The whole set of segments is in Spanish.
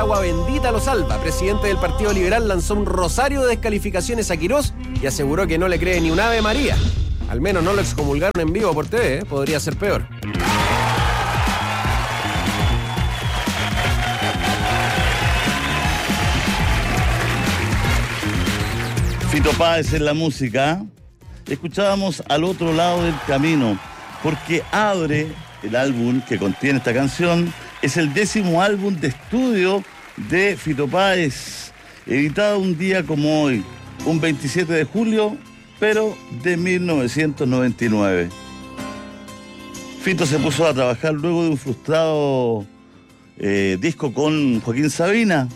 agua bendita lo salva. Presidente del Partido Liberal lanzó un rosario de descalificaciones a Quirós y aseguró que no le cree ni un Ave María. Al menos no lo excomulgaron en vivo por TV, ¿eh? Podría ser peor. Fito Páez en la música. Escuchábamos Al otro lado del camino, porque Abre, el álbum que contiene esta canción, es el 10º álbum de estudio de Fito Páez, editado un día como hoy, un 27 de julio, pero de 1999. Fito se puso a trabajar luego de un frustrado disco con Joaquín Sabina.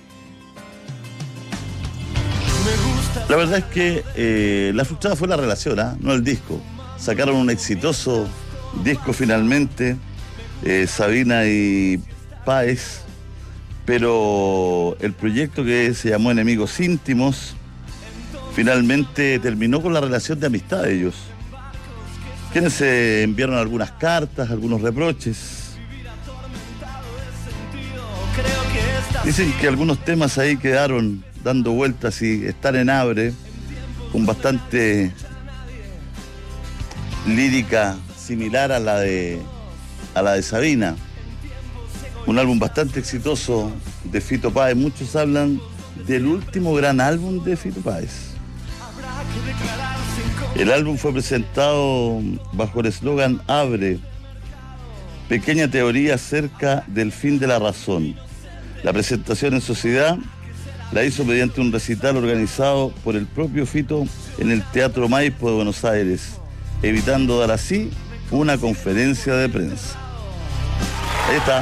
La verdad es que la frustrada fue la relación, no el disco. Sacaron un exitoso disco finalmente, Sabina y Páez, pero el proyecto que se llamó Enemigos Íntimos finalmente terminó con la relación de amistad de ellos, quienes se enviaron algunas cartas, algunos reproches. Dicen que algunos temas ahí quedaron dando vueltas y están en Abre, con bastante lírica similar a la de Sabina. Un álbum bastante exitoso de Fito Páez. Muchos hablan del último gran álbum de Fito Páez. El álbum fue presentado bajo el eslogan Abre, pequeña teoría acerca del fin de la razón. La presentación en sociedad la hizo mediante un recital organizado por el propio Fito en el Teatro Maipo de Buenos Aires, evitando dar así una conferencia de prensa. Ahí está.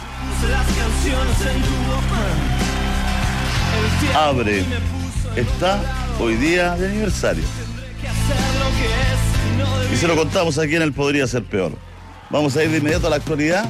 Abre. Está hoy día de aniversario. Y se lo contamos aquí en el Podría Ser Peor. Vamos a ir de inmediato a la actualidad.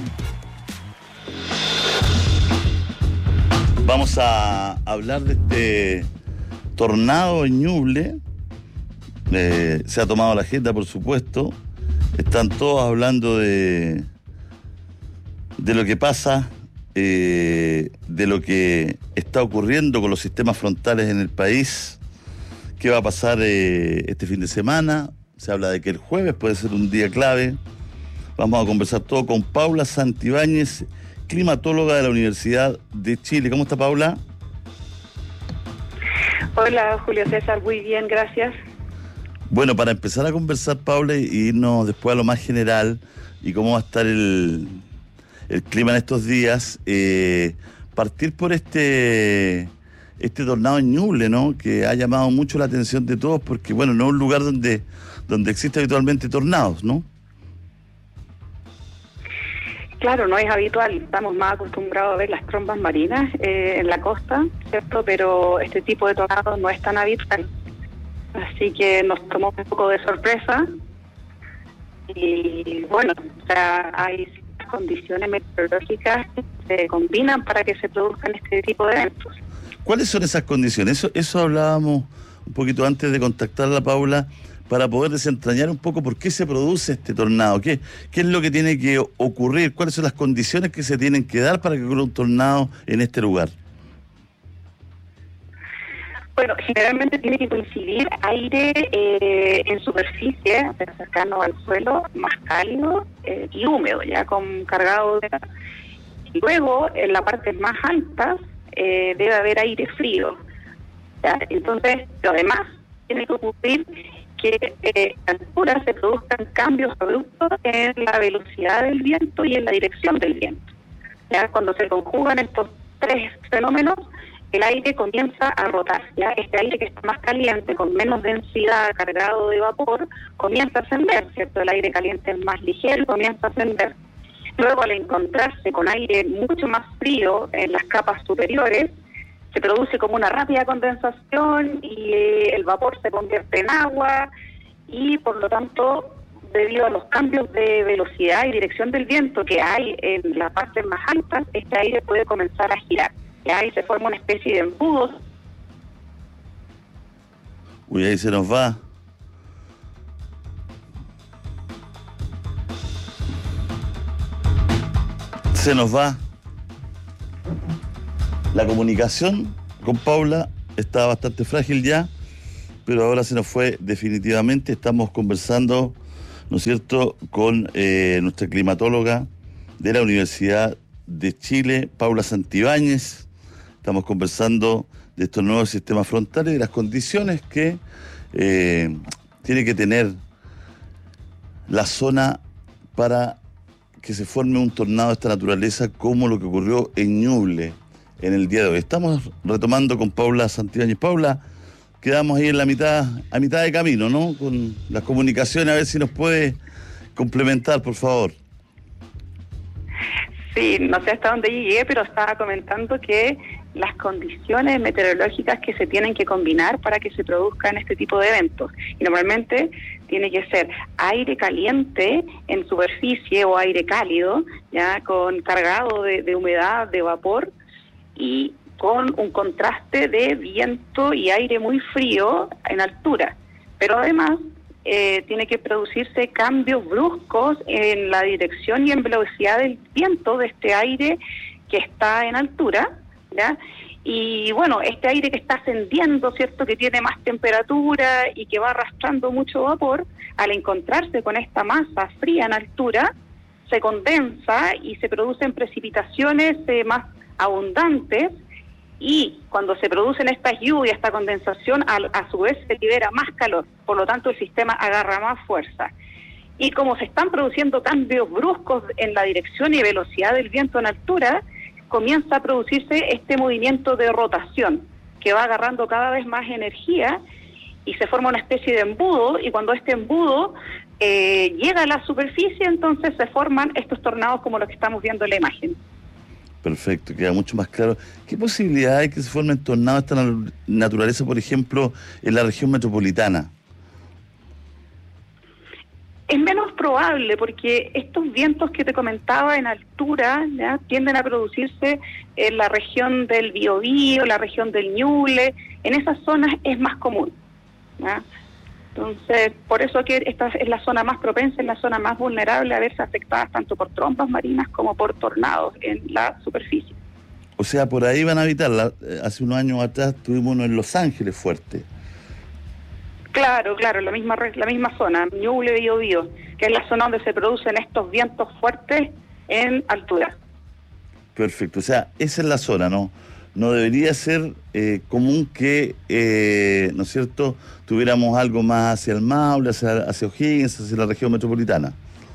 Vamos a hablar de este tornado en Ñuble. Se ha tomado la agenda, por supuesto. Están todos hablando de lo que pasa, de lo que está ocurriendo con los sistemas frontales en el país. ¿Qué va a pasar este fin de semana? Se habla de que el jueves puede ser un día clave. Vamos a conversar todo con Paula Santibáñez, climatóloga de la Universidad de Chile. ¿Cómo está, Paula? Hola, Julio César, muy bien, gracias. Bueno, para empezar a conversar, Paula, y irnos después a lo más general y cómo va a estar el clima en estos días, partir por este tornado en Ñuble, ¿no? Que ha llamado mucho la atención de todos porque, bueno, no es un lugar donde existe habitualmente tornados, ¿no? Claro, no es habitual, estamos más acostumbrados a ver las trombas marinas en la costa, ¿cierto? Pero este tipo de tornados no es tan habitual. Así que nos tomó un poco de sorpresa. Y bueno, o sea, hay condiciones meteorológicas que se combinan para que se produzcan este tipo de eventos. ¿Cuáles son esas condiciones? Eso hablábamos un poquito antes de contactar a la Paula, para poder desentrañar un poco por qué se produce este tornado, qué es lo que tiene que ocurrir, cuáles son las condiciones que se tienen que dar para que ocurra un tornado en este lugar. Bueno, generalmente tiene que coincidir aire en superficie, cercano al suelo, más cálido y húmedo, ya con cargado de... Y luego, en la parte más alta, debe haber aire frío, ¿ya? Entonces, lo demás tiene que ocurrir que a altura se produzcan cambios abruptos en la velocidad del viento y en la dirección del viento. Ya cuando se conjugan estos tres fenómenos, el aire comienza a rotar. Ya este aire que está más caliente, con menos densidad, cargado de vapor, comienza a ascender, ¿cierto? El aire caliente es más ligero, comienza a ascender. Luego, al encontrarse con aire mucho más frío en las capas superiores, se produce como una rápida condensación y el vapor se convierte en agua y, por lo tanto, debido a los cambios de velocidad y dirección del viento que hay en las partes más altas, este aire puede comenzar a girar. Y ahí se forma una especie de embudos. Uy, ahí se nos va. Se nos va. La comunicación con Paula estaba bastante frágil ya, pero ahora se nos fue definitivamente. Estamos conversando, ¿no es cierto?, con nuestra climatóloga de la Universidad de Chile, Paula Santibáñez. Estamos conversando de estos nuevos sistemas frontales y de las condiciones que tiene que tener la zona para que se forme un tornado de esta naturaleza, como lo que ocurrió en Ñuble en el día de hoy. Estamos retomando con Paula Santibáñez. Paula, quedamos ahí en a mitad de camino, ¿no? Con las comunicaciones, a ver si nos puede complementar, por favor. Sí, no sé hasta dónde llegué, pero estaba comentando que las condiciones meteorológicas que se tienen que combinar para que se produzcan este tipo de eventos. Y normalmente tiene que ser aire caliente en superficie o aire cálido, ya con cargado de humedad, de vapor, y con un contraste de viento y aire muy frío en altura. Pero además tiene que producirse cambios bruscos en la dirección y en velocidad del viento de este aire que está en altura, ¿ya? Y bueno, este aire que está ascendiendo, ¿cierto?, que tiene más temperatura y que va arrastrando mucho vapor, al encontrarse con esta masa fría en altura, se condensa y se producen precipitaciones más abundantes, y cuando se producen estas lluvias, esta condensación, a su vez se libera más calor, por lo tanto el sistema agarra más fuerza. Y como se están produciendo cambios bruscos en la dirección y velocidad del viento en altura, comienza a producirse este movimiento de rotación, que va agarrando cada vez más energía y se forma una especie de embudo, y cuando este embudo llega a la superficie, entonces se forman estos tornados como los que estamos viendo en la imagen. Perfecto, queda mucho más claro. ¿Qué posibilidad hay que se formen tornados de esta naturaleza, por ejemplo, en la región metropolitana? Es menos probable, porque estos vientos que te comentaba en altura, ¿ya?, tienden a producirse en la región del Biobío, la región del Ñuble. En esas zonas es más común, ¿ya? Entonces, por eso que esta es la zona más propensa, es la zona más vulnerable a verse afectadas tanto por trompas marinas como por tornados en la superficie. O sea, por ahí van a habitar. Hace unos años atrás tuvimos uno en Los Ángeles fuerte. Claro, la misma zona, Ñuble, Biobío, que es la zona donde se producen estos vientos fuertes en altura. Perfecto, o sea, esa es la zona, ¿no? No debería ser común que, ¿no es cierto?, tuviéramos algo más hacia el Maule, hacia O'Higgins, hacia la región metropolitana.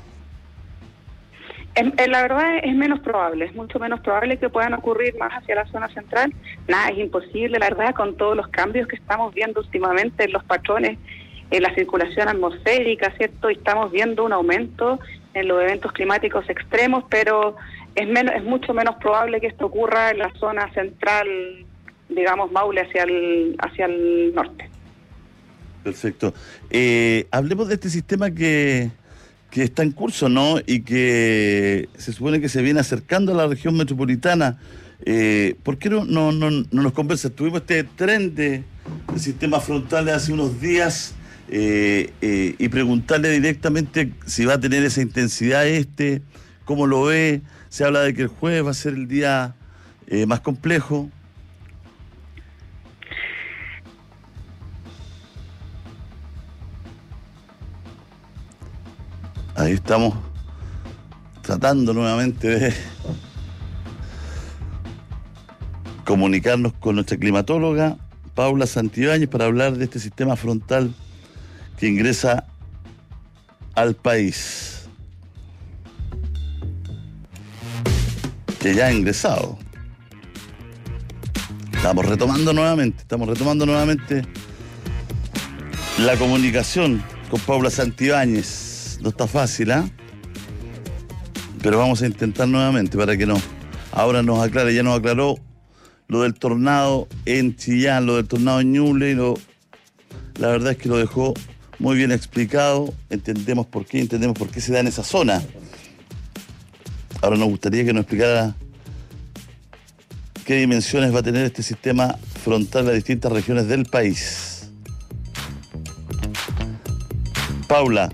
La verdad es menos probable, es mucho menos probable que puedan ocurrir más hacia la zona central. Nada, es imposible, la verdad, con todos los cambios que estamos viendo últimamente en los patrones, en la circulación atmosférica, ¿cierto? Y estamos viendo un aumento en los eventos climáticos extremos, pero es mucho menos probable que esto ocurra en la zona central, digamos, Maule hacia el norte. Perfecto. Hablemos de este sistema que está en curso, ¿no? Y que se supone que se viene acercando a la región metropolitana. ¿Por qué no nos conversa? Tuvimos este tren de sistemas frontales hace unos días y preguntarle directamente si va a tener esa intensidad cómo lo ve. Se habla de que el jueves va a ser el día más complejo. Ahí estamos tratando nuevamente de comunicarnos con nuestra climatóloga Paula Santibáñez para hablar de este sistema frontal que ingresa al país, que ya ha ingresado. Estamos retomando nuevamente la comunicación con Paula Santibáñez. No está fácil, pero vamos a intentar nuevamente para que ahora nos aclare. Ya nos aclaró lo del tornado en Chillán, lo del tornado en Ñuble, la verdad es que lo dejó muy bien explicado. Entendemos por qué se da en esa zona. Ahora nos gustaría que nos explicara qué dimensiones va a tener este sistema frontal en las distintas regiones del país. Paula.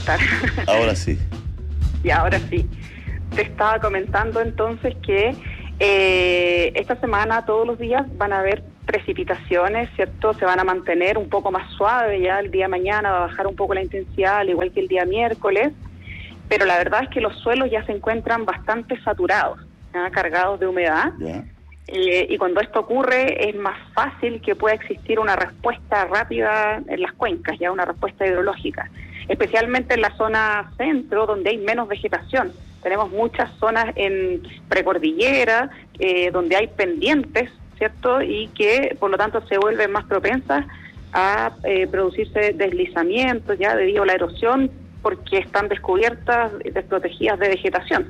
Ahora sí. Y ahora sí. Te estaba comentando entonces que Esta semana todos los días van a haber precipitaciones, ¿cierto? Se van a mantener un poco más suave, ya el día de mañana va a bajar un poco la intensidad, al igual que el día miércoles, pero la verdad es que los suelos ya se encuentran bastante saturados, ¿ya? Cargados de humedad. Ya. Y cuando esto ocurre es más fácil que pueda existir una respuesta rápida en las cuencas, ya una respuesta hidrológica, especialmente en la zona centro donde hay menos vegetación. Tenemos muchas zonas en precordillera donde hay pendientes, ¿cierto? Y que por lo tanto se vuelven más propensas a producirse deslizamientos ya debido a la erosión porque están descubiertas, desprotegidas de vegetación.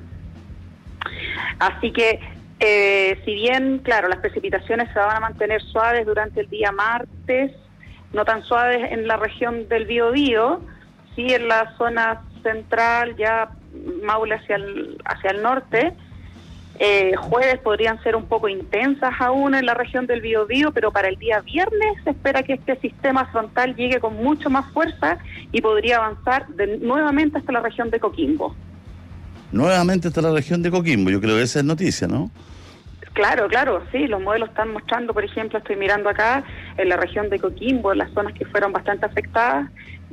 Así que si bien, claro, las precipitaciones se van a mantener suaves durante el día martes, no tan suaves en la región del Biobío, sí en la zona central, ya Maule hacia el norte. Jueves podrían ser un poco intensas aún en la región del Biobío, pero para el día viernes se espera que este sistema frontal llegue con mucho más fuerza y podría avanzar nuevamente hasta la región de Coquimbo. Nuevamente hasta la región de Coquimbo, yo creo que esa es noticia, ¿no? Claro, sí, los modelos están mostrando, por ejemplo, estoy mirando acá, en la región de Coquimbo, en las zonas que fueron bastante afectadas,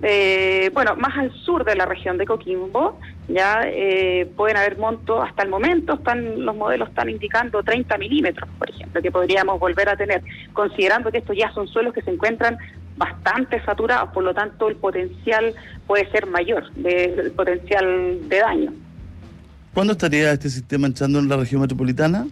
más al sur de la región de Coquimbo, ya pueden haber montos, hasta el momento los modelos están indicando 30 milímetros, por ejemplo, que podríamos volver a tener, considerando que estos ya son suelos que se encuentran bastante saturados, por lo tanto el potencial puede ser mayor, el potencial de daño. ¿Cuándo estaría este sistema entrando en la región metropolitana?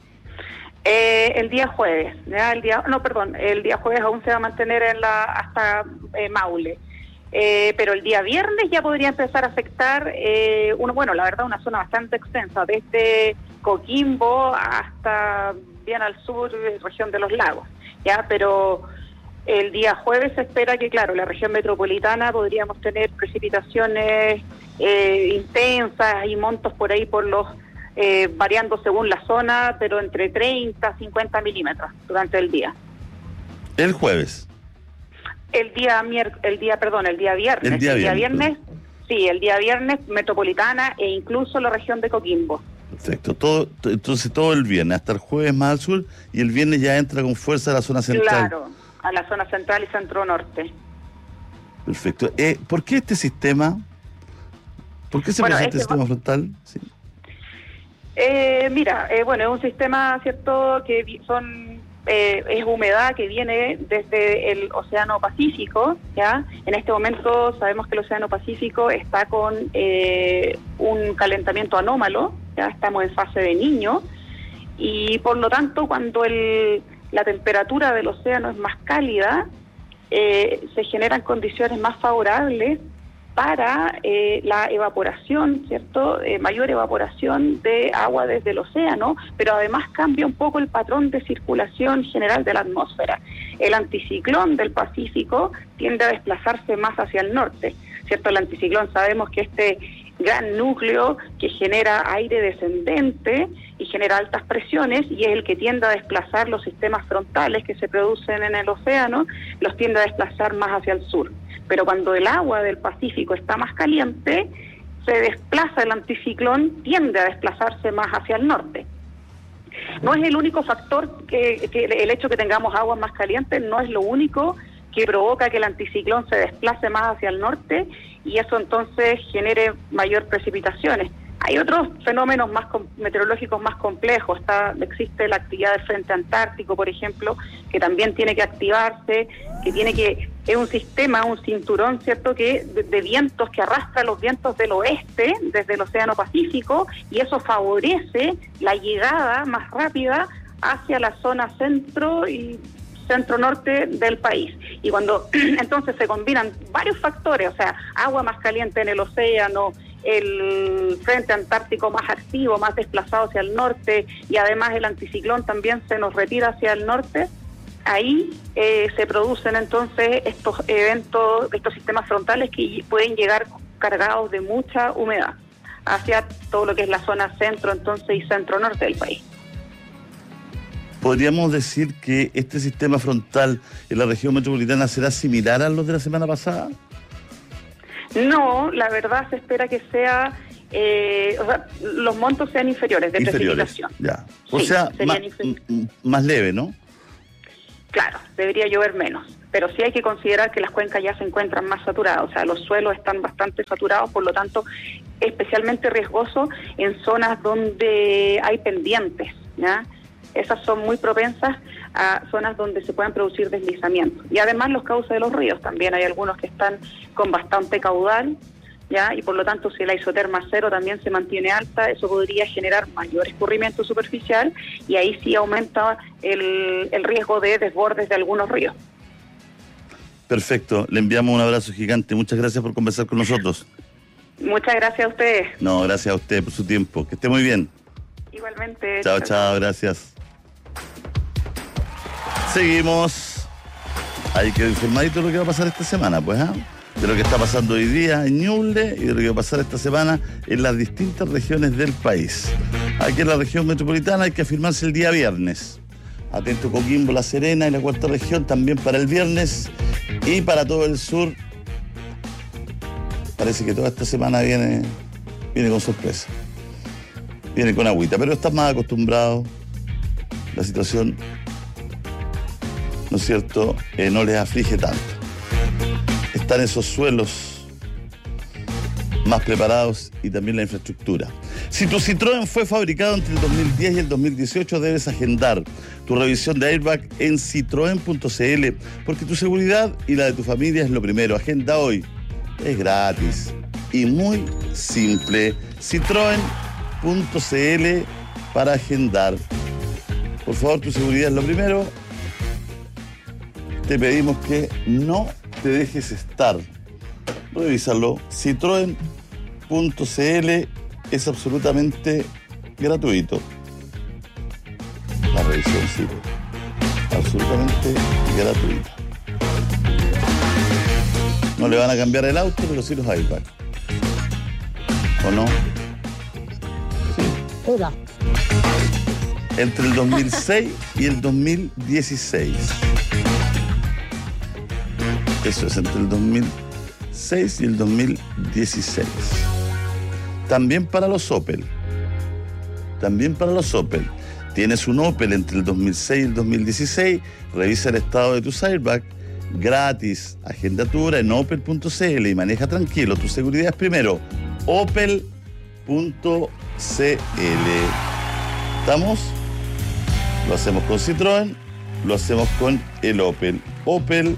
El día jueves, ¿ya? El día jueves aún se va a mantener hasta Maule, pero el día viernes ya podría empezar a afectar, la verdad una zona bastante extensa, desde Coquimbo hasta bien al sur, región de los lagos, ya, pero el día jueves se espera que, claro, la región metropolitana podríamos tener precipitaciones intensas y montos por ahí por los variando según la zona, pero entre 30 a 50 milímetros durante el día. ¿El jueves? El día viernes. El día viernes, sí, el día viernes metropolitana e incluso la región de Coquimbo. Perfecto. Entonces todo el viernes, hasta el jueves más al sur, y el viernes ya entra con fuerza a la zona central. Claro, a la zona central y centro-norte. Perfecto. ¿Por qué este sistema? ¿Por qué se presenta este sistema frontal? Sí. Es un sistema, ¿cierto?, que es humedad que viene desde el Océano Pacífico, ¿ya? En este momento sabemos que el Océano Pacífico está con un calentamiento anómalo, ya estamos en fase de Niño, y por lo tanto cuando la temperatura del océano es más cálida, se generan condiciones más favorables para la evaporación, ¿cierto? Mayor evaporación de agua desde el océano, pero además cambia un poco el patrón de circulación general de la atmósfera. El anticiclón del Pacífico tiende a desplazarse más hacia el norte, ¿cierto? El anticiclón sabemos que este gran núcleo que genera aire descendente y genera altas presiones y es el que tiende a desplazar los sistemas frontales que se producen en el océano, los tiende a desplazar más hacia el sur. Pero cuando el agua del Pacífico está más caliente, se desplaza el anticiclón, tiende a desplazarse más hacia el norte. No es el único factor que el hecho que tengamos aguas más calientes no es lo único que provoca que el anticiclón se desplace más hacia el norte y eso entonces genere mayor precipitaciones. Hay otros fenómenos meteorológicos más complejos. Existe la actividad del Frente Antártico, por ejemplo, que también tiene que activarse, es un sistema, un cinturón, ¿cierto?, que de vientos que arrastra los vientos del oeste, desde el Océano Pacífico, y eso favorece la llegada más rápida hacia la zona centro y centro-norte del país. Y cuando entonces se combinan varios factores, o sea, agua más caliente en el océano, el frente antártico más activo, más desplazado hacia el norte y además el anticiclón también se nos retira hacia el norte, ahí se producen entonces estos eventos, estos sistemas frontales que pueden llegar cargados de mucha humedad hacia todo lo que es la zona centro entonces y centro-norte del país. ¿Podríamos decir que este sistema frontal en la región metropolitana será similar a los de la semana pasada? No, la verdad se espera que sea o sea, los montos sean inferiores de precipitación. Ya. O Sí, sea, serían más leve, ¿no? Claro, debería llover menos, pero sí hay que considerar que las cuencas ya se encuentran más saturadas, o sea, los suelos están bastante saturados, por lo tanto, especialmente riesgoso en zonas donde hay pendientes, ¿ya? Esas son muy propensas a zonas donde se pueden producir deslizamientos. Y además los cauces de los ríos, también hay algunos que están con bastante caudal, ¿ya? Y por lo tanto, si la isoterma cero también se mantiene alta, eso podría generar mayor escurrimiento superficial y ahí sí aumenta el riesgo de desbordes de algunos ríos. Perfecto, le enviamos un abrazo gigante. Muchas gracias por conversar con nosotros. Muchas gracias a ustedes. No, gracias a usted por su tiempo. Que esté muy bien. Igualmente. Chao, gracias. Seguimos. Hay que informadito de lo que va a pasar esta semana, pues, de lo que está pasando hoy día en Ñuble y de lo que va a pasar esta semana en las distintas regiones del país. Aquí en la región metropolitana hay que afirmarse el día viernes. Atento Coquimbo, La Serena y la cuarta región también para el viernes y para todo el sur. Parece que toda esta semana viene con sorpresa. Viene con agüita, pero están más acostumbrados. La situación, ¿no es cierto?, no les aflige tanto. Están esos suelos más preparados y también la infraestructura. Si tu Citroën fue fabricado entre el 2010 y el 2018, debes agendar tu revisión de airbag en citroen.cl, porque tu seguridad y la de tu familia es lo primero. Agenda hoy. Es gratis y muy simple. Citroen.cl para agendar. Por favor, tu seguridad es lo primero. Te pedimos que no te dejes estar. Revísalo. Citroen.cl es absolutamente gratuito. La revisión, sí. Absolutamente gratuita. No le van a cambiar el auto, pero sí los iPads. ¿O no? Sí. Era. Entre el 2006 y el 2016. Eso es entre el 2006 y el 2016. También para los Opel. Tienes un Opel entre el 2006 y el 2016. Revisa el estado de tus airbags. Gratis. Agendatura en opel.cl y maneja tranquilo. Tu seguridad es primero. Opel.cl. ¿Estamos? Lo hacemos con Citroën. Lo hacemos con el Opel. Opel.cl.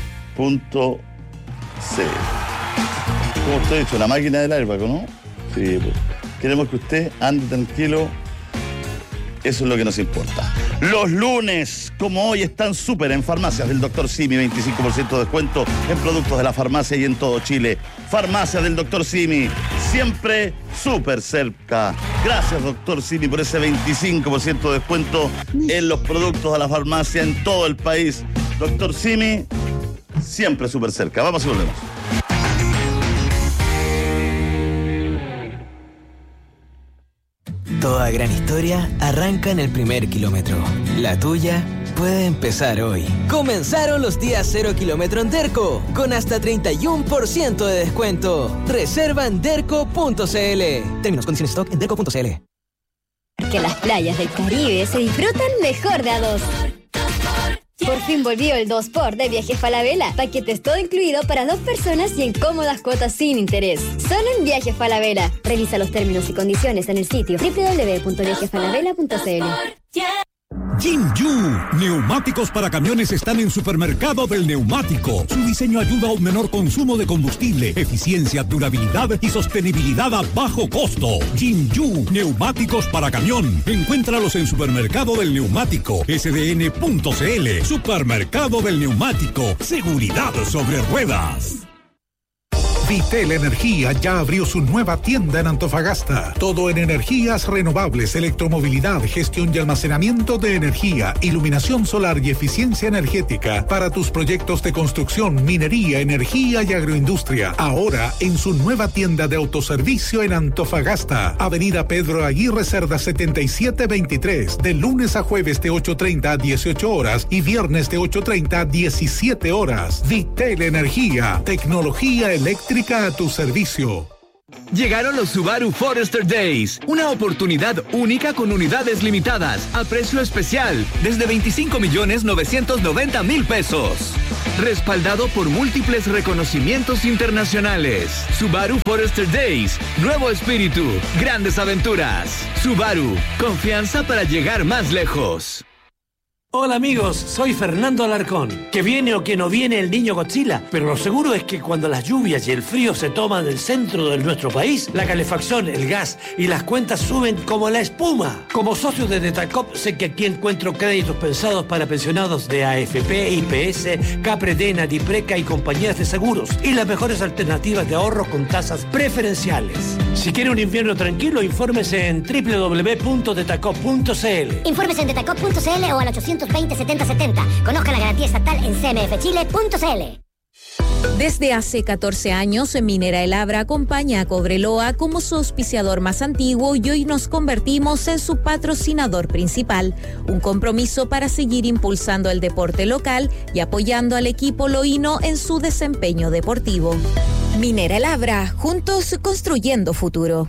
Como usted ha dicho, la máquina del airbag, ¿no? Sí, pues. Queremos que usted ande tranquilo. Eso es lo que nos importa. Los lunes, como hoy, están súper en Farmacias del Dr. Simi. 25% de descuento en productos de la farmacia y en todo Chile. Farmacias del Dr. Simi, siempre súper cerca. Gracias, Dr. Simi, por ese 25% de descuento en los productos de la farmacia en todo el país. Dr. Simi, siempre súper cerca. Vamos y volvemos. Toda gran historia arranca en el primer kilómetro. La tuya puede empezar hoy. Comenzaron los días 0 kilómetro en Derco, con hasta 31% de descuento. Reserva en derco.cl. Términos, condiciones, stock en derco.cl. Que las playas del Caribe se disfrutan mejor de a dos. Por fin volvió el 2x de Viajes Falabella. Paquetes todo incluido para 2 personas y en cómodas cuotas sin interés. Solo en Viajes Falabella. Revisa los términos y condiciones en el sitio www.viajesfalabella.cl. Jinju, neumáticos para camiones están en Supermercado del Neumático. Su diseño ayuda a un menor consumo de combustible, eficiencia, durabilidad y sostenibilidad a bajo costo. Jinju, neumáticos para camión. Encuéntralos en Supermercado del Neumático, sdn.cl. Supermercado del Neumático, seguridad sobre ruedas. Vitel Energía ya abrió su nueva tienda en Antofagasta. Todo en energías renovables, electromovilidad, gestión y almacenamiento de energía, iluminación solar y eficiencia energética para tus proyectos de construcción, minería, energía y agroindustria. Ahora en su nueva tienda de autoservicio en Antofagasta. Avenida Pedro Aguirre Cerda 7723. De lunes a jueves de 8:30 a 18 horas y viernes de 8:30 a 17 horas. Vitel Energía. Tecnología eléctrica a tu servicio. Llegaron los Subaru Forester Days, una oportunidad única con unidades limitadas a precio especial desde 25.990.000 pesos. Respaldado por múltiples reconocimientos internacionales. Subaru Forester Days, nuevo espíritu, grandes aventuras. Subaru, confianza para llegar más lejos. Hola amigos, soy Fernando Alarcón. Que viene o que no viene el niño Godzilla, pero lo seguro es que cuando las lluvias y el frío se toman el centro de nuestro país, la calefacción, el gas y las cuentas suben como la espuma. Como socio de Detacop, sé que aquí encuentro créditos pensados para pensionados de AFP, IPS, Capredena, Dipreca y compañías de seguros, y las mejores alternativas de ahorro con tasas preferenciales. Si quiere un invierno tranquilo, infórmese en www.detacop.cl. Infórmese en detacop.cl o al 820-7070. Conozca la garantía estatal en cmfchile.cl. Desde hace 14 años, Minera El Abra acompaña a Cobreloa como su auspiciador más antiguo y hoy nos convertimos en su patrocinador principal. Un compromiso para seguir impulsando el deporte local y apoyando al equipo loíno en su desempeño deportivo. Minera El Abra, juntos construyendo futuro.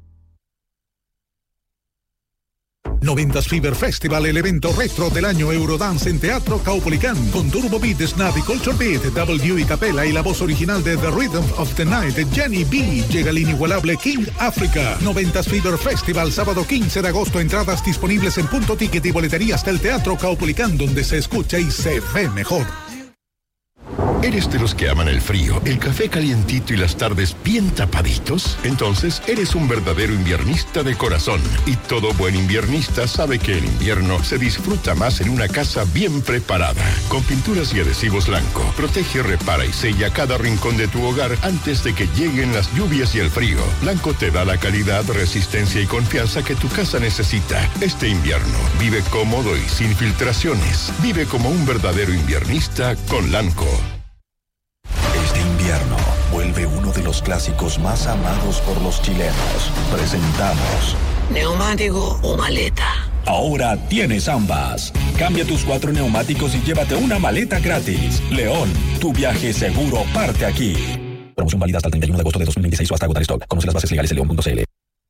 90s Fever Festival, el evento retro del año Eurodance en Teatro Caupolicán, con Turbo Beat, Snap y Culture Beat, W y Capella y la voz original de The Rhythm of the Night, Jenny B. Llega el inigualable King Africa. 90s Fever Festival, sábado 15 de agosto, entradas disponibles en Punto Ticket y boleterías del Teatro Caupolicán, donde se escucha y se ve mejor. ¿Eres de los que aman el frío, el café calientito y las tardes bien tapaditos? Entonces eres un verdadero inviernista de corazón. Y todo buen inviernista sabe que el invierno se disfruta más en una casa bien preparada. Con pinturas y adhesivos Lanco, protege, repara y sella cada rincón de tu hogar antes de que lleguen las lluvias y el frío. Lanco te da la calidad, resistencia y confianza que tu casa necesita. Este invierno, vive cómodo y sin filtraciones. Vive como un verdadero inviernista con Lanco. Este invierno vuelve uno de los clásicos más amados por los chilenos. Presentamos ¿neumático o maleta? Ahora tienes ambas. Cambia tus 4 neumáticos y llévate una maleta gratis. León, tu viaje seguro parte aquí. Promoción válida hasta el 31 de agosto de 2026 o hasta agotar stock. Conoce las bases legales en león.cl.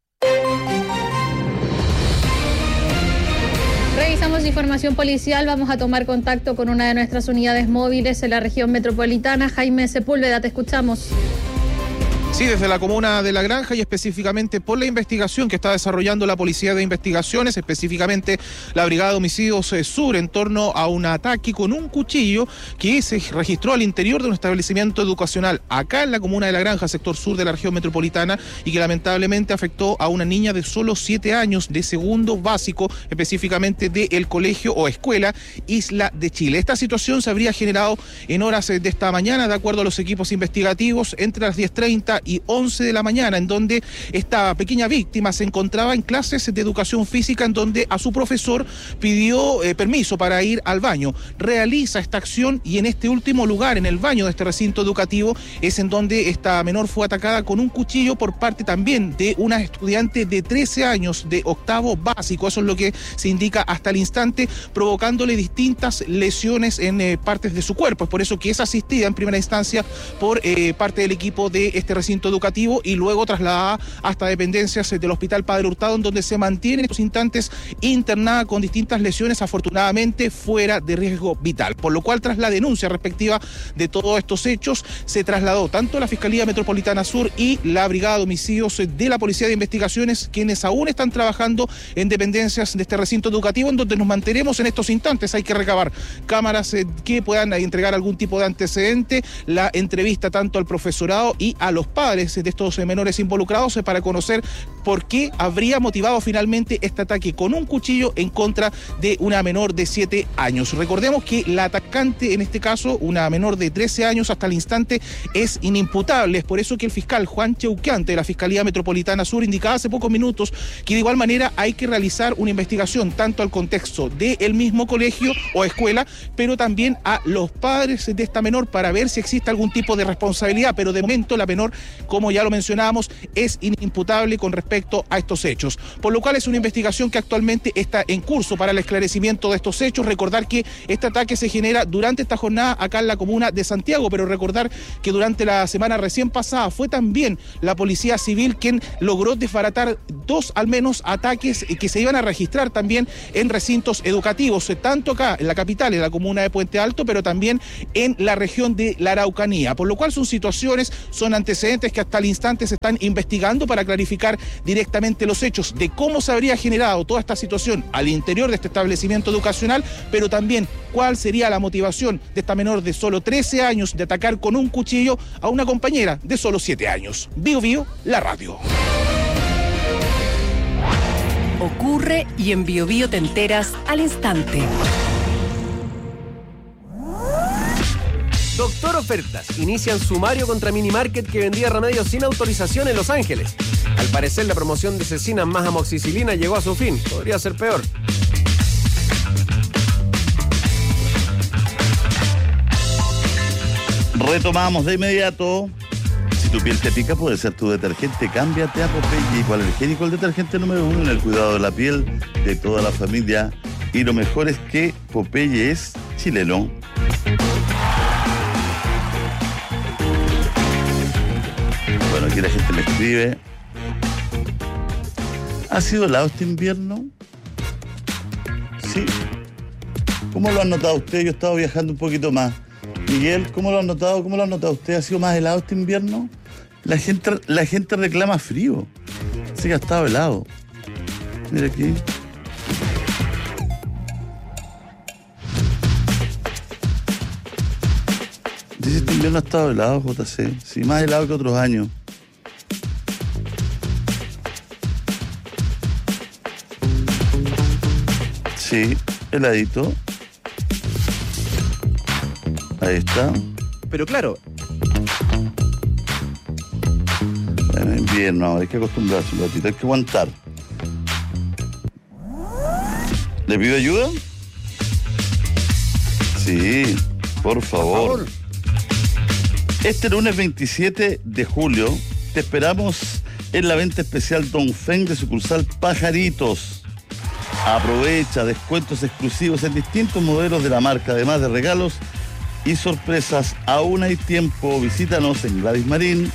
Revisamos información policial. Vamos a tomar contacto con una de nuestras unidades móviles en la región metropolitana. Jaime Sepúlveda, te escuchamos. Sí, desde la comuna de La Granja y específicamente por la investigación que está desarrollando la Policía de Investigaciones, específicamente la Brigada de Homicidios Sur, en torno a un ataque con un cuchillo que se registró al interior de un establecimiento educacional acá en la comuna de La Granja, sector sur de la región metropolitana, y que lamentablemente afectó a una niña de solo 7 años de segundo básico, específicamente del colegio o escuela Isla de Chile. Esta situación se habría generado en horas de esta mañana, de acuerdo a los equipos investigativos, entre las 10:30 y 11 de la mañana, en donde esta pequeña víctima se encontraba en clases de educación física, en donde a su profesor pidió permiso para ir al baño. Realiza esta acción y en este último lugar, en el baño de este recinto educativo, es en donde esta menor fue atacada con un cuchillo por parte también de una estudiante de 13 años de octavo básico. Eso es lo que se indica hasta el instante, provocándole distintas lesiones en partes de su cuerpo. Es por eso que es asistida en primera instancia por parte del equipo de este recinto educativo y luego trasladada hasta dependencias del Hospital Padre Hurtado, en donde se mantiene en estos instantes internada con distintas lesiones, afortunadamente fuera de riesgo vital. Por lo cual, tras la denuncia respectiva de todos estos hechos, se trasladó tanto la Fiscalía Metropolitana Sur y la Brigada de Homicidios de la Policía de Investigaciones, quienes aún están trabajando en dependencias de este recinto educativo, en donde nos mantenemos en estos instantes. Hay que recabar cámaras que puedan entregar algún tipo de antecedente, la entrevista tanto al profesorado y a los padres de estos menores involucrados para conocer por qué habría motivado finalmente este ataque con un cuchillo en contra de una menor de 7 años. Recordemos que la atacante, en este caso, una menor de 13 años, hasta el instante es inimputable. Es por eso que el fiscal Juan Cheuqueante de la Fiscalía Metropolitana Sur indicaba hace pocos minutos que de igual manera hay que realizar una investigación tanto al contexto del mismo colegio o escuela, pero también a los padres de esta menor para ver si existe algún tipo de responsabilidad. Pero de momento la menor, como ya lo mencionábamos, es inimputable con respecto respecto a estos hechos. Por lo cual es una investigación que actualmente está en curso para el esclarecimiento de estos hechos. Recordar que este ataque se genera durante esta jornada acá en la comuna de Santiago, pero recordar que durante la semana recién pasada fue también la Policía Civil quien logró desbaratar 2 al menos ataques que se iban a registrar también en recintos educativos, tanto acá en la capital, en la comuna de Puente Alto, pero también en la región de la Araucanía. Por lo cual son situaciones, son antecedentes que hasta el instante se están investigando para clarificar directamente los hechos de cómo se habría generado toda esta situación al interior de este establecimiento educacional, pero también cuál sería la motivación de esta menor de solo 13 años de atacar con un cuchillo a una compañera de solo 7 años. Bio Bio, la radio. Ocurre y en Bio Bio te enteras al instante. Doctor Ofertas. Inician sumario contra Minimarket que vendía remedios sin autorización en Los Ángeles. Al parecer la promoción de cecinas más amoxicilina llegó a su fin. Podría ser peor. Retomamos de inmediato. Si tu piel te pica, puede ser tu detergente. Cámbiate a Popeye, hipoalergénico, el detergente número 1 en el cuidado de la piel de toda la familia. Y lo mejor es que Popeye es chileno. Bueno, aquí la gente me escribe. ¿Ha sido helado este invierno? Sí. ¿Cómo lo han notado usted? Yo he estado viajando un poquito más. Miguel, ¿cómo lo han notado? ¿Cómo lo han notado usted? ¿Ha sido más helado este invierno? La gente reclama frío. Así que ha estado helado. Mira aquí. Dice, este invierno ha estado helado, JC. Sí, más helado que otros años. Sí, heladito. Ahí está. Pero claro. Bueno, invierno, hay que acostumbrarse un ratito, hay que aguantar. ¿Le pido ayuda? Sí, por favor. Este lunes 27 de julio te esperamos en la venta especial Don Feng de sucursal Pajaritos. Aprovecha descuentos exclusivos en distintos modelos de la marca, además de regalos y sorpresas. Aún hay tiempo. Visítanos en Gladys Marín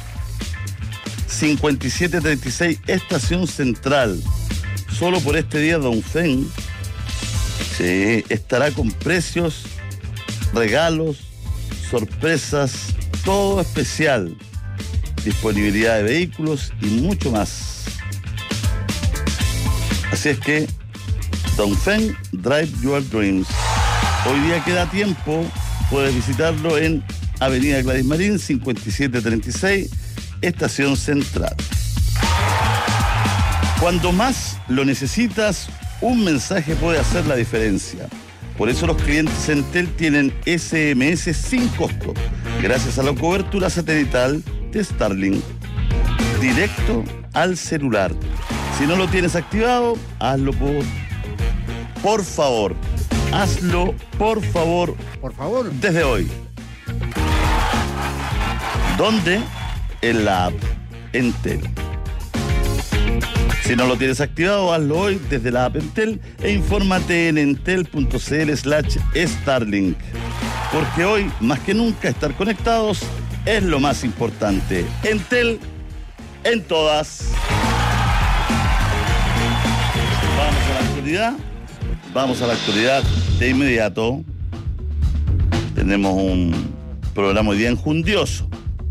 5736 Estación Central. Solo por este día Don Feng estará con precios, regalos, sorpresas, todo especial, disponibilidad de vehículos y mucho más. Así es que Don Feng, Drive Your Dreams. Hoy día queda tiempo. Puedes visitarlo en Avenida Gladys Marín, 5736, Estación Central. Cuando más lo necesitas, un mensaje puede hacer la diferencia. Por eso los clientes Entel tienen SMS sin costo, gracias a la cobertura satelital de Starlink, directo al celular. Si no lo tienes activado, hazlo por favor. Hazlo, por favor. Por favor. Desde hoy. ¿Dónde? En la app Entel. Si no lo tienes activado, hazlo hoy desde la app Entel e infórmate en entel.cl/Starlink. Porque hoy, más que nunca, estar conectados es lo más importante. Entel en todas. Vamos a la actualidad de inmediato. Tenemos un programa hoy día enjundioso.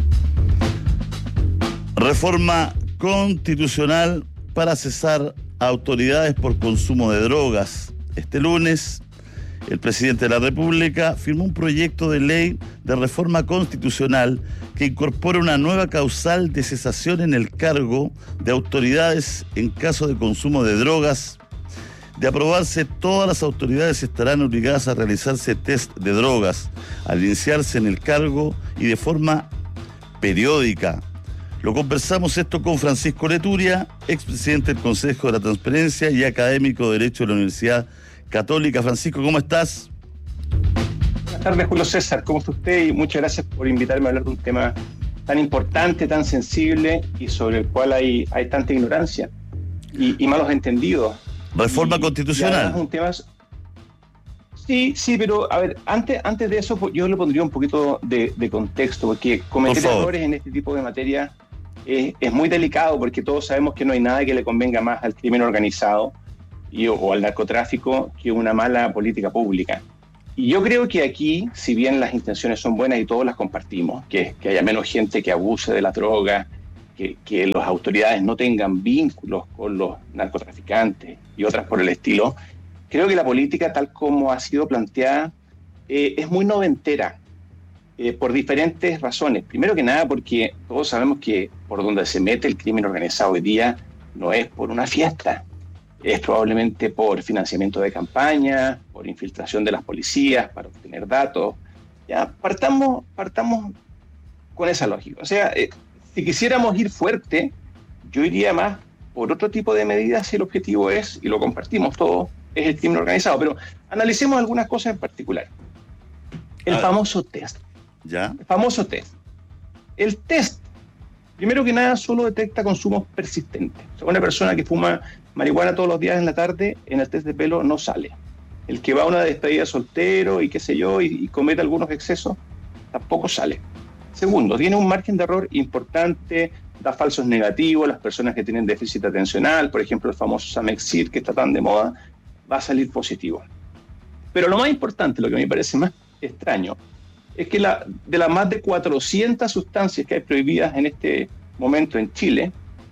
Reforma constitucional para cesar a autoridades por consumo de drogas. Este lunes, el presidente de la República firmó un proyecto de ley de reforma constitucional que incorpora una nueva causal de cesación en el cargo de autoridades en caso de consumo de drogas. De aprobarse, todas las autoridades estarán obligadas a realizarse test de drogas al iniciarse en el cargo y de forma periódica. Lo conversamos esto con Francisco Leturia, expresidente del Consejo de la Transparencia y académico de Derecho de la Universidad Católica. Francisco, ¿cómo estás? Buenas tardes, Julio César. ¿Cómo está usted? Y muchas gracias por invitarme a hablar de un tema tan importante, tan sensible y sobre el cual hay tanta ignorancia y malos entendidos. Reforma constitucional. Es un tema. Sí, pero a ver, antes de eso yo le pondría un poquito de contexto, porque cometer errores en este tipo de materia es muy delicado, porque todos sabemos que no hay nada que le convenga más al crimen organizado o al narcotráfico que una mala política pública. Y yo creo que aquí, si bien las intenciones son buenas y todos las compartimos, que haya menos gente que abuse de las drogas, que las autoridades no tengan vínculos con los narcotraficantes y otras por el estilo, creo que la política tal como ha sido planteada es muy noventera por diferentes razones. Primero que nada porque todos sabemos que por donde se mete el crimen organizado hoy día no es por una fiesta, es probablemente por financiamiento de campaña, por infiltración de las policías para obtener datos. Ya, partamos con esa lógica. O sea, si quisiéramos ir fuerte, yo iría más por otro tipo de medidas si el objetivo es, y lo compartimos todos, es el crimen organizado. Pero analicemos algunas cosas en particular. El famoso test. ¿Ya? El famoso test. El test, primero que nada, solo detecta consumos persistentes. O sea, una persona que fuma marihuana todos los días en la tarde, en el test de pelo no sale. El que va a una despedida soltero y qué sé yo, y comete algunos excesos, tampoco sale. Segundo, tiene un margen de error importante, da falsos negativos. Las personas que tienen déficit atencional, por ejemplo el famoso Samexit que está tan de moda, va a salir positivo. Pero lo más importante, lo que me parece más extraño, es que de las más de 400 sustancias que hay prohibidas en este momento en Chile,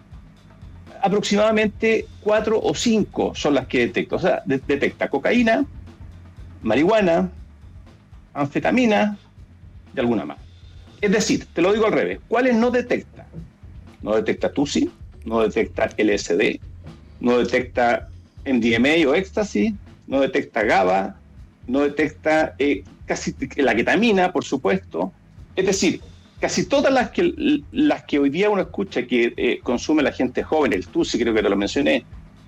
aproximadamente 4 o 5 son las que detecta. O sea, detecta cocaína, marihuana, anfetamina y alguna más. Es decir, te lo digo al revés, ¿cuáles no detecta? No detecta TUSI, no detecta LSD, no detecta MDMA o éxtasis, no detecta GABA, no detecta casi la ketamina, por supuesto. Es decir, casi todas las que hoy día uno escucha que consume la gente joven, el TUSI creo que te lo mencioné,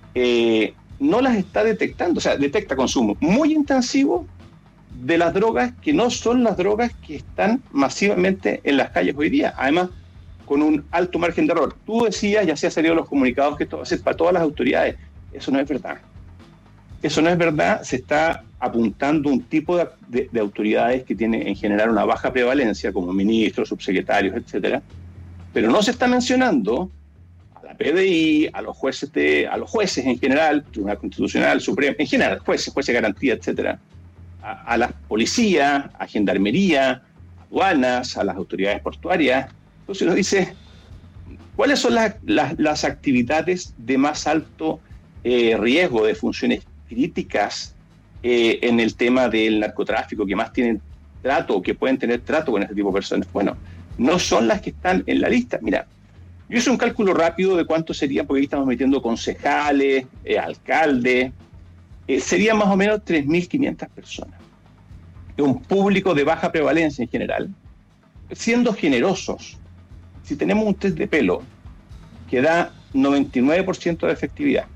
no las está detectando. O sea, detecta consumo muy intensivo de las drogas que no son las drogas que están masivamente en las calles hoy día. Además, con un alto margen de error. Tú decías, ya se han salido los comunicados, que esto va a ser para todas las autoridades. Eso no es verdad. Eso no es verdad. Se está apuntando un tipo de autoridades que tiene en general una baja prevalencia, como ministros, subsecretarios, etcétera. Pero no se está mencionando a la PDI, a los jueces en general, Tribunal Constitucional, Supremo, en general, jueces de garantía, etcétera, a las policías, a gendarmería, aduanas, a las autoridades portuarias. Entonces uno dice, ¿cuáles son las actividades de más alto riesgo, de funciones críticas en el tema del narcotráfico, que más tienen trato, que pueden tener trato con este tipo de personas? Bueno, no son las que están en la lista. Mira, yo hice un cálculo rápido de cuánto sería, porque aquí estamos metiendo concejales, alcaldes, serían más o menos 3.500 personas. Un público de baja prevalencia en general. Siendo generosos, si tenemos un test de pelo que da 99% de efectividad,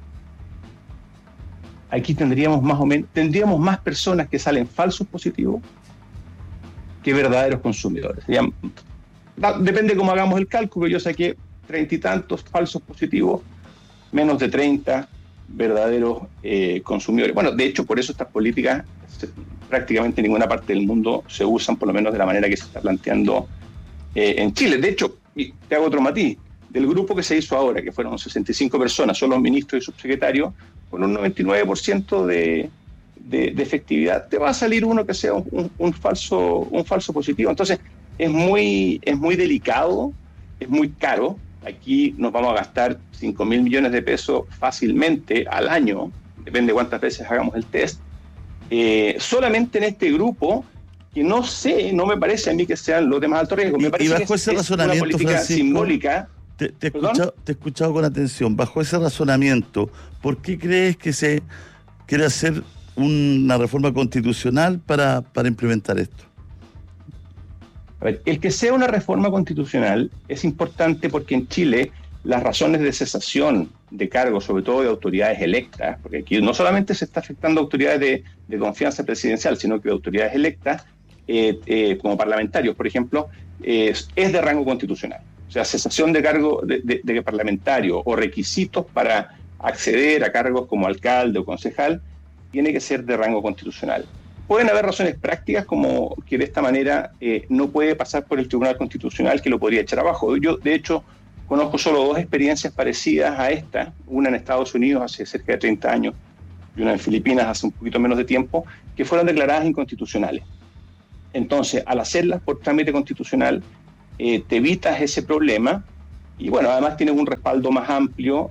aquí tendríamos más personas que salen falsos positivos que verdaderos consumidores. Depende cómo hagamos el cálculo. Yo saqué 30 y tantos falsos positivos, menos de 30 verdaderos consumidores. Bueno, de hecho, por eso estas políticas prácticamente en ninguna parte del mundo se usan, por lo menos de la manera que se está planteando en Chile. De hecho, y te hago otro matiz, del grupo que se hizo ahora, que fueron 65 personas, son los ministros y subsecretarios, con un 99% de efectividad, te va a salir uno que sea un falso positivo. Entonces, es muy delicado, es muy caro. Aquí nos vamos a gastar 5.000 millones de pesos fácilmente al año, depende de cuántas veces hagamos el test, solamente en este grupo, que no me parece a mí que sean los de más alto riesgo. Me parece y bajo ese razonamiento, una política Francisco, simbólica. Te he escuchado con atención. Bajo ese razonamiento, ¿por qué crees que se quiere hacer una reforma constitucional para implementar esto? A ver, el que sea una reforma constitucional es importante porque en Chile las razones de cesación de cargos, sobre todo de autoridades electas, porque aquí no solamente se está afectando a autoridades de confianza presidencial, sino que a autoridades electas, como parlamentarios, por ejemplo, es de rango constitucional. O sea, cesación de cargo de parlamentario o requisitos para acceder a cargos como alcalde o concejal tiene que ser de rango constitucional. Pueden haber razones prácticas como que de esta manera no puede pasar por el Tribunal Constitucional, que lo podría echar abajo. Yo, de hecho, conozco solo 2 experiencias parecidas a esta, una en Estados Unidos hace cerca de 30 años y una en Filipinas hace un poquito menos de tiempo, que fueron declaradas inconstitucionales. Entonces, al hacerlas por trámite constitucional, te evitas ese problema y, bueno, además tienes un respaldo más amplio,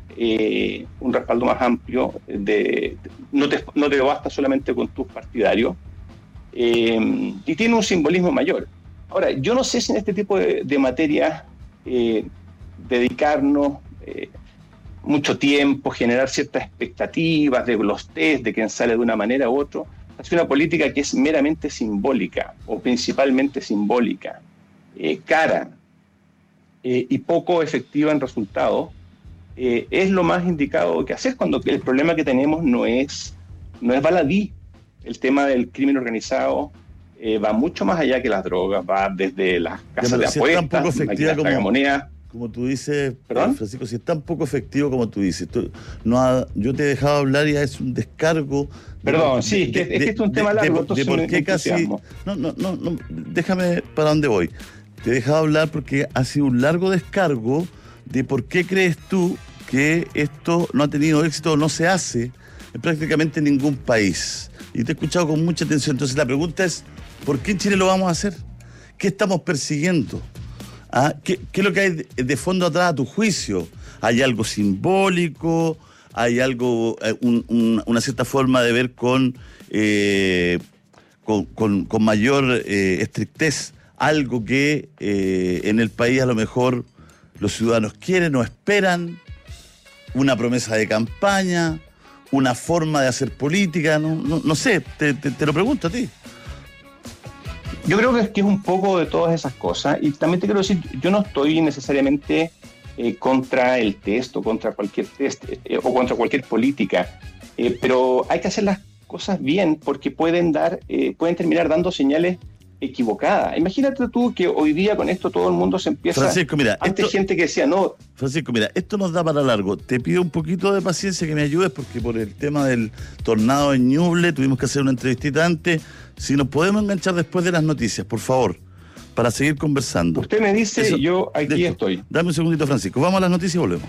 no te basta solamente con tus partidarios, y tiene un simbolismo mayor. Ahora, yo no sé si en este tipo de materias dedicarnos mucho tiempo, generar ciertas expectativas de los test, de quién sale de una manera u otra, hace una política que es meramente simbólica o principalmente simbólica, cara y poco efectiva en resultados, es lo más indicado que hacer cuando el problema que tenemos no es baladí. El tema del crimen organizado va mucho más allá que las drogas, va desde las casas de apuestas, máquinas tragamonedas. Como tú dices, Francisco, si es tan poco efectivo como tú dices, yo te he dejado hablar y ya es un descargo. Perdón, es que este es un tema largo, de por qué casi. No, déjame para dónde voy. Te he dejado hablar porque ha sido un largo descargo de por qué crees tú que esto no ha tenido éxito o no se hace en prácticamente ningún país. Y te he escuchado con mucha atención. Entonces la pregunta es, ¿por qué en Chile lo vamos a hacer? ¿Qué estamos persiguiendo? ¿Ah? ¿Qué es lo que hay de fondo atrás a tu juicio? ¿Hay algo simbólico? ¿Hay algo, una cierta forma de ver con mayor estrictez algo que en el país a lo mejor los ciudadanos quieren o esperan? ¿Una promesa de campaña? ¿Una forma de hacer política? No sé, te lo pregunto a ti. Yo creo que es un poco de todas esas cosas, y también te quiero decir, yo no estoy necesariamente contra el test o contra cualquier test o contra cualquier política, pero hay que hacer las cosas bien porque pueden terminar dando señales equivocadas. Imagínate tú que hoy día con esto todo el mundo se empieza... Francisco, mira, gente que decía no... Francisco, mira, esto nos da para largo. Te pido un poquito de paciencia, que me ayudes, porque por el tema del tornado en Ñuble tuvimos que hacer una entrevistita antes. Si nos podemos enganchar después de las noticias, por favor, para seguir conversando. Usted me dice, yo aquí estoy. Dame un segundito, Francisco. Vamos a las noticias y volvemos.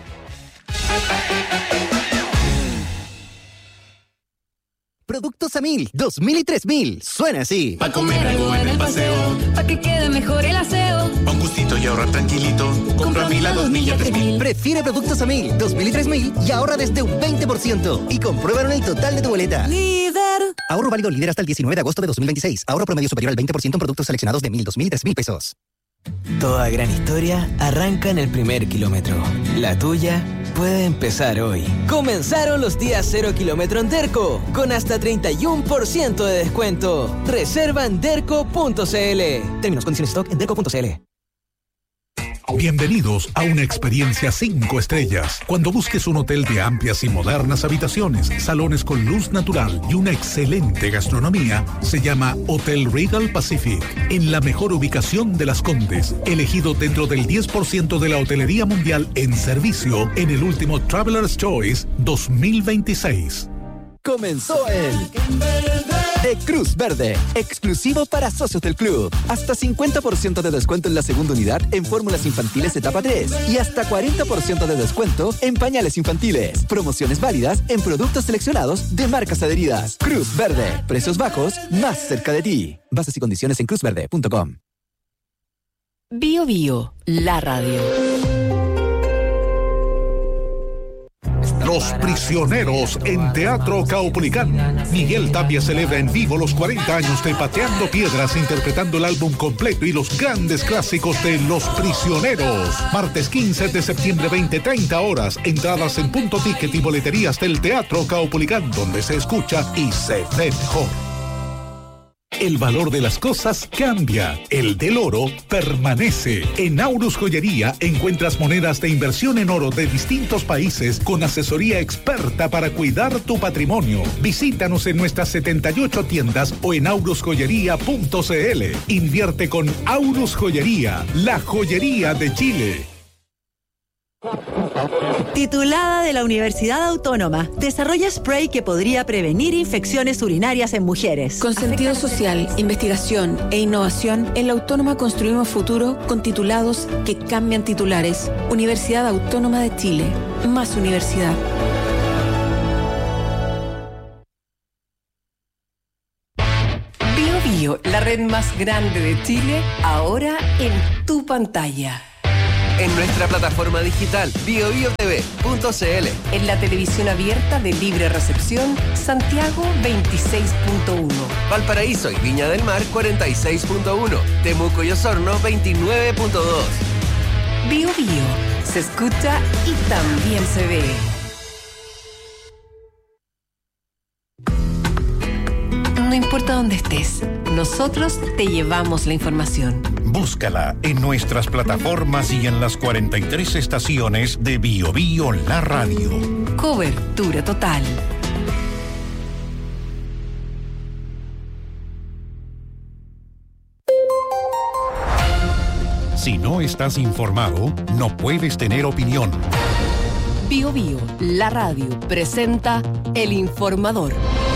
Productos a 1000, 2000 y 3000. Suena así. Pa' comer algo en el paseo, pa' que quede mejor el aseo. Pa' un gustito y ahorrar tranquilito. Compra 1000 a 2000 y a 3000. Prefiere productos a 1000, 2000 y 3000 y ahorra desde un 20%. Y compruébalo en el total de tu boleta. Líder. Ahorro válido líder hasta el 19 de agosto de 2026. Ahorro promedio superior al 20% en productos seleccionados de 1000, 2000 y 3000 pesos. Toda gran historia arranca en el primer kilómetro. La tuya puede empezar hoy. Comenzaron los días 0 kilómetro en Derco, con hasta 31% de descuento. Reserva en derco.cl. Términos, condiciones, stock en derco.cl. Bienvenidos a una experiencia 5 estrellas. Cuando busques un hotel de amplias y modernas habitaciones, salones con luz natural y una excelente gastronomía, se llama Hotel Regal Pacific, en la mejor ubicación de Las Condes, elegido dentro del 10% de la hotelería mundial en servicio en el último Traveler's Choice 2026. Comenzó el Cruz Verde, exclusivo para socios del club. Hasta 50% de descuento en la segunda unidad en fórmulas infantiles etapa 3 y hasta 40% de descuento en pañales infantiles. Promociones válidas en productos seleccionados de marcas adheridas. Cruz Verde, precios bajos, más cerca de ti. Bases y condiciones en cruzverde.com. Bio Bio, la radio. Los Prisioneros en Teatro Caupolicán. Miguel Tapia celebra en vivo los 40 años de Pateando Piedras, interpretando el álbum completo y los grandes clásicos de Los Prisioneros. Martes 15 de septiembre, 20:30 horas. Entradas en Punto Ticket y boleterías del Teatro Caupolicán, donde se escucha y se ve mejor. El valor de las cosas cambia, el del oro permanece. En Aurus Joyería encuentras monedas de inversión en oro de distintos países con asesoría experta para cuidar tu patrimonio. Visítanos en nuestras 78 tiendas o en aurusjoyería.cl. Invierte con Aurus Joyería, la joyería de Chile. Titulada de la Universidad Autónoma, desarrolla spray que podría prevenir infecciones urinarias en mujeres. Con sentido social, investigación e innovación, en la Autónoma construimos futuro con titulados que cambian titulares. Universidad Autónoma de Chile. Más universidad. Bio Bio, la red más grande de Chile, ahora en tu pantalla. En nuestra plataforma digital biobiotv.cl. En la televisión abierta de libre recepción, Santiago 26.1. Valparaíso y Viña del Mar 46.1. Temuco y Osorno 29.2. Bio Bio, se escucha y también se ve. No importa dónde estés, nosotros te llevamos la información. Búscala en nuestras plataformas y en las 43 estaciones de Bio Bio La Radio. Cobertura total. Si no estás informado, no puedes tener opinión. Bio Bio, la radio, presenta El Informador.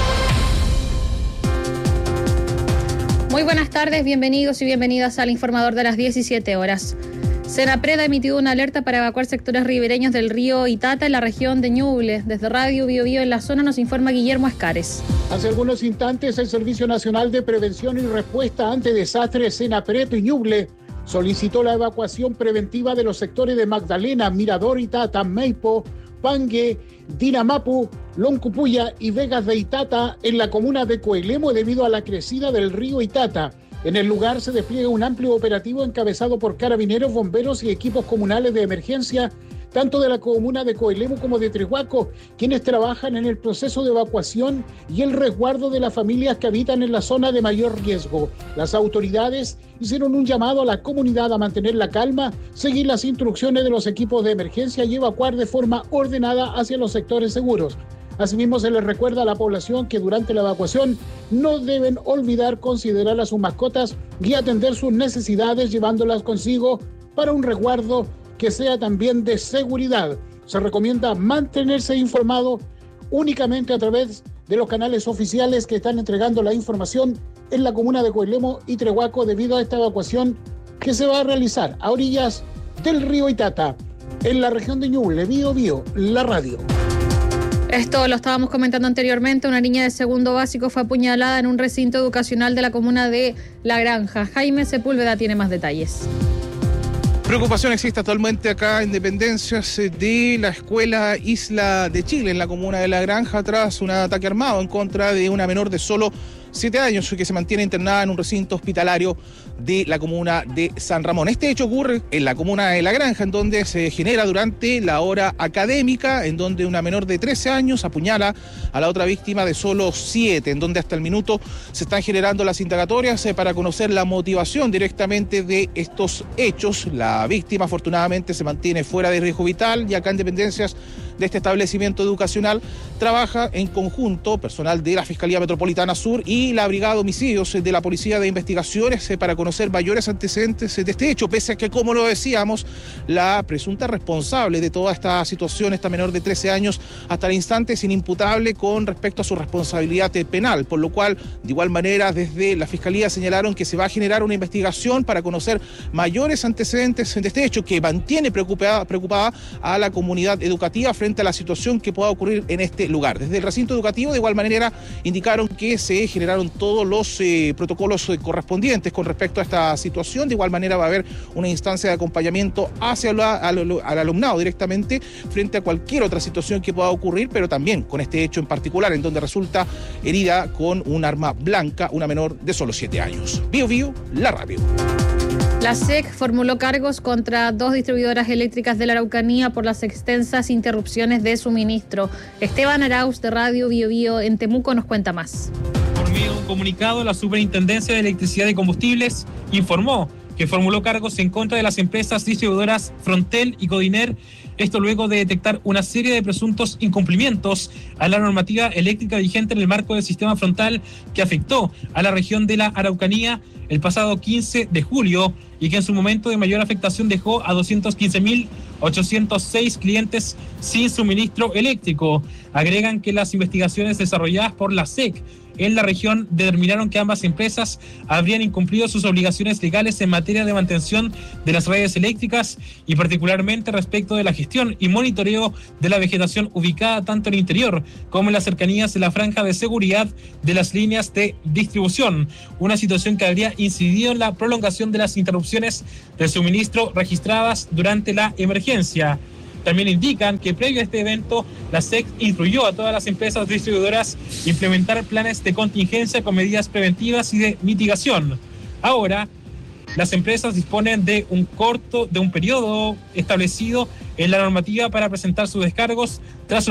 Muy buenas tardes, bienvenidos y bienvenidas al Informador de las 17 horas. Senapred ha emitido una alerta para evacuar sectores ribereños del río Itata en la región de Ñuble. Desde Radio Bio Bio en la zona nos informa Guillermo Escares. Hace algunos instantes el Servicio Nacional de Prevención y Respuesta ante Desastres Senapred y Ñuble solicitó la evacuación preventiva de los sectores de Magdalena, Mirador Itata, Maipo, Pangue, Dinamapu, Loncupuya y Vegas de Itata en la comuna de Coelemo debido a la crecida del río Itata. En el lugar se despliega un amplio operativo encabezado por carabineros, bomberos y equipos comunales de emergencia, tanto de la comuna de Coelemo como de Trehuaco, quienes trabajan en el proceso de evacuación y el resguardo de las familias que habitan en la zona de mayor riesgo. Las autoridades hicieron un llamado a la comunidad a mantener la calma, seguir las instrucciones de los equipos de emergencia y evacuar de forma ordenada hacia los sectores seguros. Asimismo, se les recuerda a la población que durante la evacuación no deben olvidar considerar a sus mascotas y atender sus necesidades llevándolas consigo para un resguardo que sea también de seguridad. Se recomienda mantenerse informado únicamente a través de los canales oficiales que están entregando la información en la comuna de Coelemo y Trehuaco debido a esta evacuación que se va a realizar a orillas del río Itata, en la región de Ñuble. Bio Bio, la radio. Esto lo estábamos comentando anteriormente. Una niña de segundo básico fue apuñalada en un recinto educacional de la comuna de La Granja. Jaime Sepúlveda tiene más detalles. Preocupación existe actualmente acá en dependencias de la escuela Isla de Chile, en la comuna de La Granja, tras un ataque armado en contra de una menor de solo 7 años que se mantiene internada en un recinto hospitalario de la comuna de San Ramón. Este hecho ocurre en la comuna de La Granja, en donde se genera durante la hora académica, en donde una menor de 13 años apuñala a la otra víctima de solo 7, en donde hasta el minuto se están generando las indagatorias para conocer la motivación directamente de estos hechos. La víctima afortunadamente se mantiene fuera de riesgo vital y acá en dependencias de este establecimiento educacional trabaja en conjunto personal de la Fiscalía Metropolitana Sur y la Brigada de Homicidios de la Policía de Investigaciones para conocer mayores antecedentes de este hecho, pese a que, como lo decíamos, la presunta responsable de toda esta situación, esta menor de 13 años, hasta el instante es inimputable con respecto a su responsabilidad penal, por lo cual, de igual manera, desde la Fiscalía señalaron que se va a generar una investigación para conocer mayores antecedentes de este hecho que mantiene preocupada a la comunidad educativa frente a la situación que pueda ocurrir en este lugar. Desde el recinto educativo, de igual manera, indicaron que se generaron todos los protocolos correspondientes con respecto a esta situación. De igual manera va a haber una instancia de acompañamiento hacia al alumnado directamente frente a cualquier otra situación que pueda ocurrir, pero también con este hecho en particular, en donde resulta herida con un arma blanca una menor de solo 7 años. Bio Bio, la radio. La SEC formuló cargos contra 2 distribuidoras eléctricas de la Araucanía por las extensas interrupciones de suministro. Esteban Arauz de Radio Bio Bio en Temuco nos cuenta más. medio de un comunicado, la Superintendencia de Electricidad y Combustibles informó que formuló cargos en contra de las empresas distribuidoras Frontel y Codiner, esto luego de detectar una serie de presuntos incumplimientos a la normativa eléctrica vigente en el marco del sistema frontal que afectó a la región de la Araucanía el pasado 15 de julio y que en su momento de mayor afectación dejó a 215.806 clientes sin suministro eléctrico. Agregan que las investigaciones desarrolladas por la SEC en la región determinaron que ambas empresas habrían incumplido sus obligaciones legales en materia de mantención de las redes eléctricas y particularmente respecto de la gestión y monitoreo de la vegetación ubicada tanto en el interior como en las cercanías de la franja de seguridad de las líneas de distribución, una situación que habría incidido en la prolongación de las interrupciones de suministro registradas durante la emergencia. También indican que previo a este evento, la SEC instruyó a todas las empresas distribuidoras implementar planes de contingencia con medidas preventivas y de mitigación. Ahora, las empresas disponen de un periodo establecido en la normativa para presentar sus descargos tras